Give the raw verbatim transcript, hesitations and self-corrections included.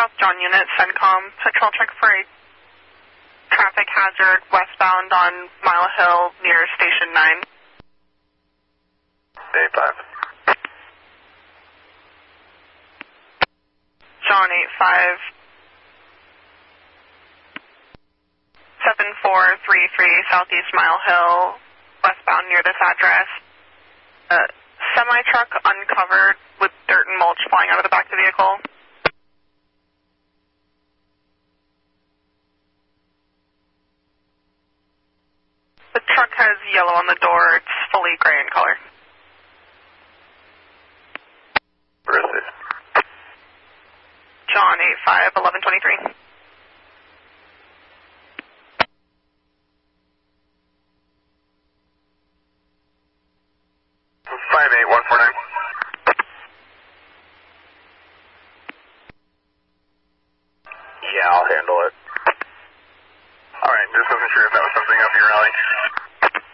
South John Unit, CENTCOM, Central check for a traffic hazard westbound on Mile Hill near Station nine. eight five. John eight five. seven four three three Southeast Mile Hill, westbound near this address. Uh, semi-truck uncovered with dirt and mulch flying out of the back of the vehicle. The truck has yellow on the door. It's fully gray in color. Where is it? John eight five, eleven twenty-three. five eight one four nine. Yeah, I'll handle it. Alright, just wasn't sure if that was something up your alley.